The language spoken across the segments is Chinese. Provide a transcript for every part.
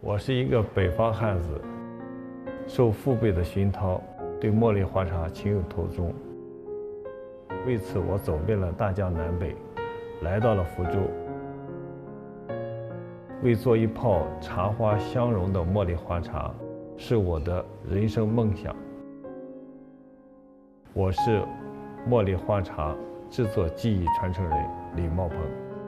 我是一个北方汉子，受父辈的熏陶，对茉莉花茶情有独钟。为此，我走遍了大江南北，来到了福州，为做一泡茶花香浓的茉莉花茶，是我的人生梦想。我是茉莉花茶制作技艺传承人李茂鹏。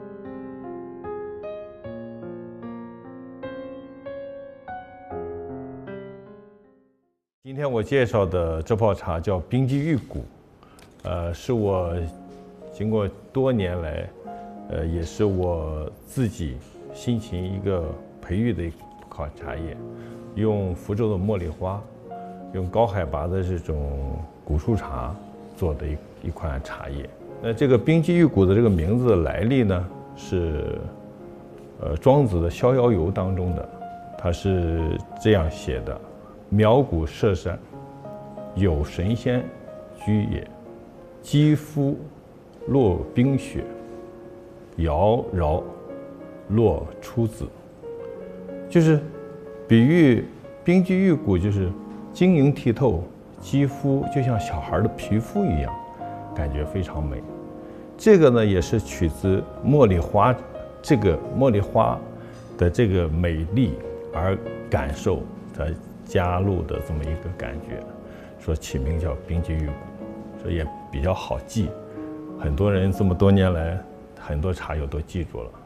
今天我介绍的这泡茶叫冰肌玉骨，是我经过多年来，也是我自己辛勤一个培育的一款茶叶，用福州的茉莉花，用高海拔的这种古树茶做的一款茶叶。那这个冰肌玉骨的这个名字的来历呢，是庄子的《逍遥游》当中的，它是这样写的。苗谷涉山，有神仙居也。肌肤落冰雪，摇桡落出子。就是比喻冰肌玉骨，就是晶莹剔透，肌肤就像小孩的皮肤一样，感觉非常美。这个呢，也是取自茉莉花，这个茉莉花的这个美丽而感受它加入的这么一个感觉，说起名叫冰肌玉骨，这也比较好记，很多人这么多年来，很多茶友都记住了。